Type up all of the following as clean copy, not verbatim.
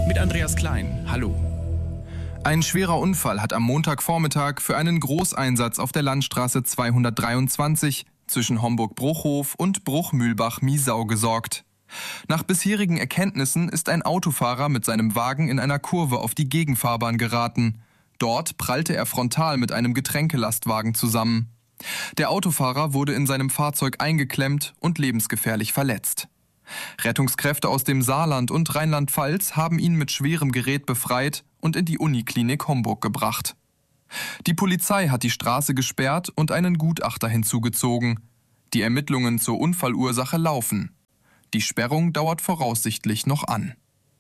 Mit Andreas Klein. Hallo. Ein schwerer Unfall hat am Montagvormittag für einen Großeinsatz auf der Landstraße 223 zwischen Homburg-Bruchhof und Bruchmühlbach-Miesau gesorgt. Nach bisherigen Erkenntnissen ist ein Autofahrer mit seinem Wagen in einer Kurve auf die Gegenfahrbahn geraten. Dort prallte er frontal mit einem Getränkelastwagen zusammen. Der Autofahrer wurde in seinem Fahrzeug eingeklemmt und lebensgefährlich verletzt. Rettungskräfte aus dem Saarland und Rheinland-Pfalz haben ihn mit schwerem Gerät befreit und in die Uniklinik Homburg gebracht. Die Polizei hat die Straße gesperrt und einen Gutachter hinzugezogen. Die Ermittlungen zur Unfallursache laufen. Die Sperrung dauert voraussichtlich noch an.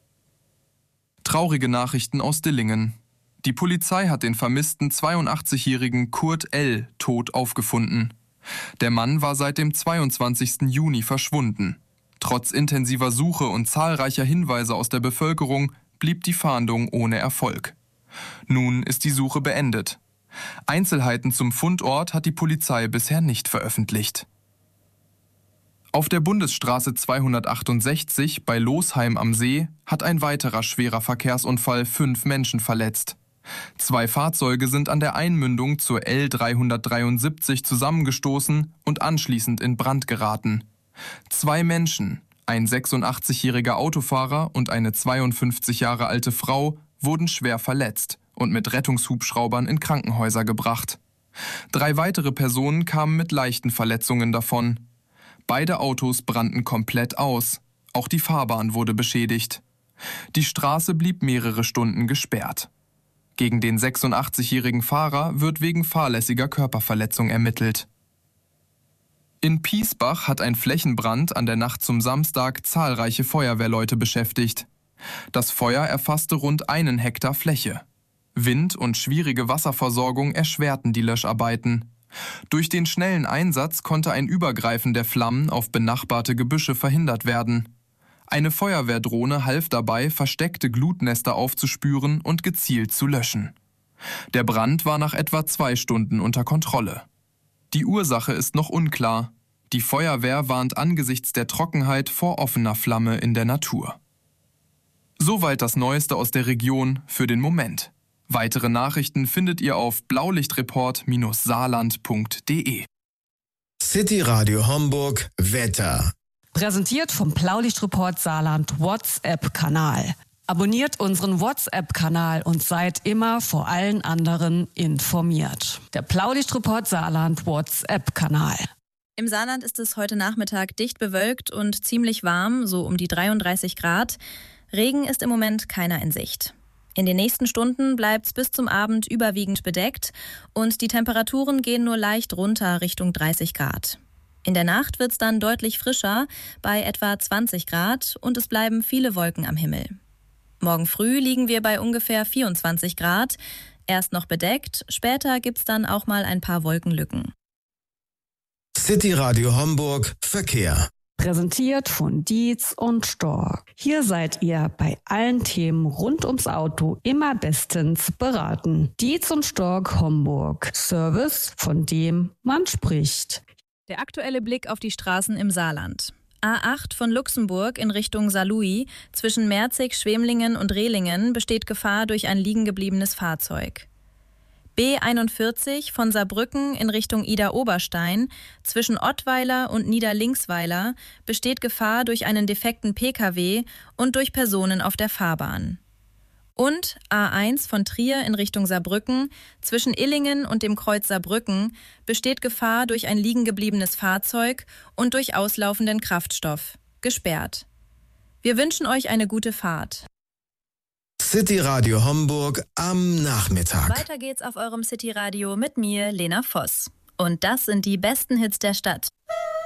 Traurige Nachrichten aus Dillingen. Die Polizei hat den vermissten 82-jährigen Kurt L. tot aufgefunden. Der Mann war seit dem 22. Juni verschwunden. Trotz intensiver Suche und zahlreicher Hinweise aus der Bevölkerung blieb die Fahndung ohne Erfolg. Nun ist die Suche beendet. Einzelheiten zum Fundort hat die Polizei bisher nicht veröffentlicht. Auf der Bundesstraße 268 bei Losheim am See hat ein weiterer schwerer Verkehrsunfall 5 Menschen verletzt. 2 Fahrzeuge sind an der Einmündung zur L373 zusammengestoßen und anschließend in Brand geraten. 2 Menschen, ein 86-jähriger Autofahrer und eine 52 Jahre alte Frau, wurden schwer verletzt und mit Rettungshubschraubern in Krankenhäuser gebracht. 3 weitere Personen kamen mit leichten Verletzungen davon. Beide Autos brannten komplett aus. Auch die Fahrbahn wurde beschädigt. Die Straße blieb mehrere Stunden gesperrt. Gegen den 86-jährigen Fahrer wird wegen fahrlässiger Körperverletzung ermittelt. In Piesbach hat ein Flächenbrand an der Nacht zum Samstag zahlreiche Feuerwehrleute beschäftigt. Das Feuer erfasste rund 1 Hektar Fläche. Wind und schwierige Wasserversorgung erschwerten die Löscharbeiten. Durch den schnellen Einsatz konnte ein Übergreifen der Flammen auf benachbarte Gebüsche verhindert werden. Eine Feuerwehrdrohne half dabei, versteckte Glutnester aufzuspüren und gezielt zu löschen. Der Brand war nach etwa 2 Stunden unter Kontrolle. Die Ursache ist noch unklar. Die Feuerwehr warnt angesichts der Trockenheit vor offener Flamme in der Natur. Soweit das Neueste aus der Region für den Moment. Weitere Nachrichten findet ihr auf blaulichtreport-saarland.de. City Radio Homburg Wetter. Präsentiert vom Blaulichtreport Saarland WhatsApp-Kanal. Abonniert unseren WhatsApp-Kanal und seid immer vor allen anderen informiert. Der Blaulichtreport Saarland WhatsApp-Kanal. Im Saarland ist es heute Nachmittag dicht bewölkt und ziemlich warm, so um die 33 Grad. Regen ist im Moment keiner in Sicht. In den nächsten Stunden bleibt es bis zum Abend überwiegend bedeckt und die Temperaturen gehen nur leicht runter Richtung 30 Grad. In der Nacht wird es dann deutlich frischer, bei etwa 20 Grad und es bleiben viele Wolken am Himmel. Morgen früh liegen wir bei ungefähr 24 Grad. Erst noch bedeckt, später gibt's dann auch mal ein paar Wolkenlücken. City Radio Homburg Verkehr. Präsentiert von Dietz und Stork. Hier seid ihr bei allen Themen rund ums Auto immer bestens beraten. Dietz und Stork Homburg. Service, von dem man spricht. Der aktuelle Blick auf die Straßen im Saarland. A8 von Luxemburg in Richtung Saarlouis zwischen Merzig, Schwemlingen und Rehlingen besteht Gefahr durch ein liegengebliebenes Fahrzeug. B41 von Saarbrücken in Richtung Idar-Oberstein zwischen Ottweiler und Niederlingsweiler besteht Gefahr durch einen defekten Pkw und durch Personen auf der Fahrbahn. Und A1 von Trier in Richtung Saarbrücken zwischen Illingen und dem Kreuz Saarbrücken besteht Gefahr durch ein liegengebliebenes Fahrzeug und durch auslaufenden Kraftstoff. Gesperrt. Wir wünschen euch eine gute Fahrt. City Radio Homburg am Nachmittag. Weiter geht's auf eurem City Radio mit mir, Lena Voss. Und das sind die besten Hits der Stadt.